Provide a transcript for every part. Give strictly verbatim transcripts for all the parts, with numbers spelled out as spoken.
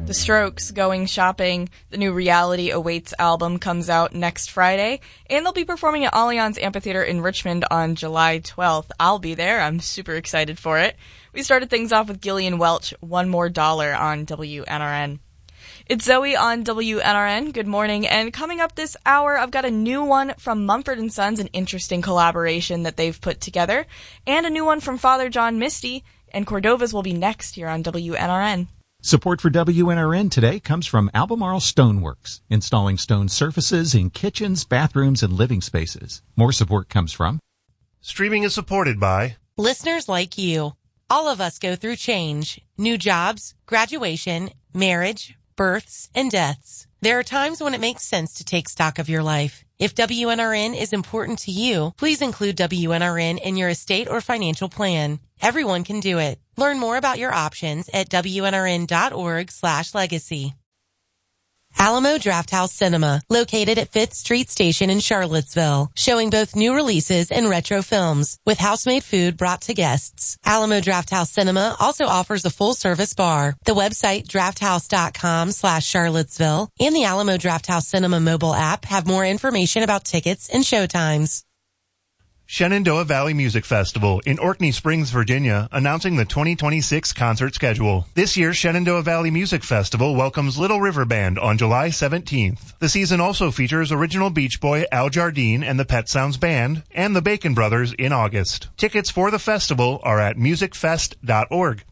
The Strokes going shopping. The new Reality Awaits album comes out next Friday, and they'll be performing at Allianz Amphitheater in Richmond on July twelfth. I'll be there. I'm super excited for it. We started things off with Gillian Welch, One More Dollar on W N R N. It's Zoe on W N R N. Good morning. And coming up this hour, I've got a new one from Mumford and Sons, an interesting collaboration that they've put together, and a new one from Father John Misty, and Cordova's will be next here on W N R N. Support for W N R N today comes from Albemarle Stoneworks, installing stone surfaces in kitchens, bathrooms, and living spaces. More support comes from Streaming is supported by listeners like you. All of us go through change, new jobs, graduation, marriage, births, and deaths. There are times when it makes sense to take stock of your life. If W N R N is important to you, please include W N R N in your estate or financial plan. Everyone can do it. Learn more about your options at W N R N dot org slash legacy. Alamo Drafthouse Cinema, located at Fifth Street Station in Charlottesville, showing both new releases and retro films, with house-made food brought to guests. Alamo Drafthouse Cinema also offers a full-service bar. The website drafthouse.com slash Charlottesville and the Alamo Drafthouse Cinema mobile app have more information about tickets and showtimes. Shenandoah Valley Music Festival in Orkney Springs, Virginia, announcing the twenty twenty-six concert schedule. This year's Shenandoah Valley Music Festival welcomes Little River Band on July seventeenth. The season also features original Beach Boy Al Jardine and the Pet Sounds Band and the Bacon Brothers in August. Tickets for the festival are at music fest dot org.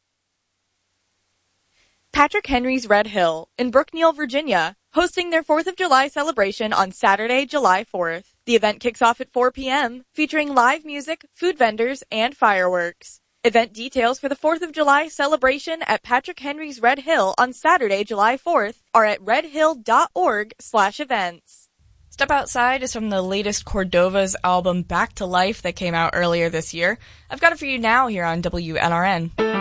Patrick Henry's Red Hill in Brookneal, Virginia, hosting their fourth of July celebration on Saturday, July fourth. The event kicks off at four p.m., featuring live music, food vendors, and fireworks. Event details for the fourth of July celebration at Patrick Henry's Red Hill on Saturday, July fourth are at redhill.org slash events. Step Outside is from the latest Cordova's album Back to Life that came out earlier this year. I've got it for you now here on W N R N.